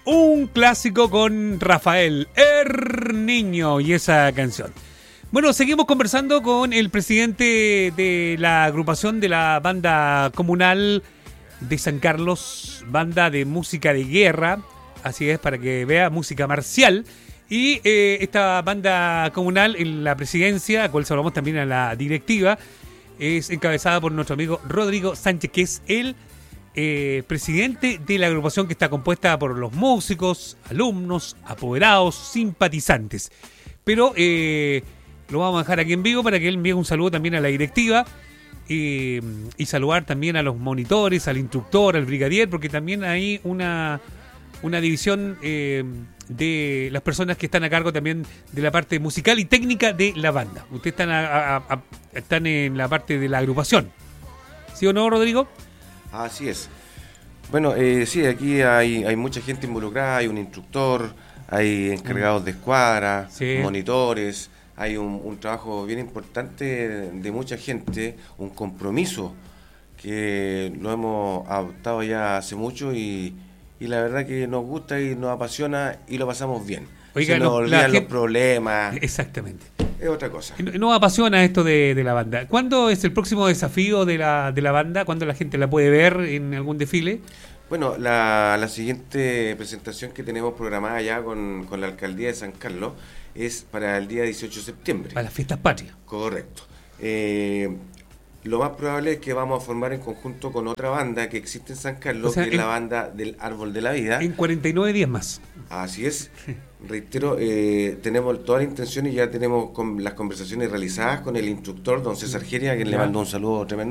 Un clásico con Rafael Niño y esa canción. Bueno, seguimos conversando con el presidente de la agrupación de la banda comunal de San Carlos, banda de música de guerra, así es, para que vea, música marcial. Y esta banda comunal en la presidencia, a cual saludamos también a la directiva, es encabezada por nuestro amigo Rodrigo Sánchez, que es el presidente de la agrupación, que está compuesta por los músicos, alumnos, apoderados, simpatizantes. Pero lo vamos a dejar aquí en vivo para que él envíe un saludo también a la directiva y saludar también a los monitores, al instructor, al brigadier, porque también hay una división de las personas que están a cargo también de la parte musical y técnica de la banda. Ustedes están en la parte de la agrupación, ¿sí o no, Rodrigo? Así es. Bueno, sí, aquí hay mucha gente involucrada, hay un instructor, hay encargados de escuadra, sí, monitores, hay un trabajo bien importante de mucha gente, un compromiso que lo hemos adoptado ya hace mucho y la verdad que nos gusta y nos apasiona y lo pasamos bien. Oiga, se nos olvidan los problemas. Exactamente. Es otra cosa. Nos apasiona esto de la banda. ¿Cuándo es el próximo desafío de la banda? ¿Cuándo la gente la puede ver en algún desfile? Bueno, la siguiente presentación que tenemos programada ya con la Alcaldía de San Carlos es para el día 18 de septiembre. Para las fiestas patrias. Correcto. Lo más probable es que vamos a formar en conjunto con otra banda que existe en San Carlos, o sea, que es la banda del Árbol de la Vida. En 49 días más. Así es. Reitero, tenemos toda la intención y ya tenemos las conversaciones realizadas con el instructor, don César Geria, a quien le mando un saludo tremendo.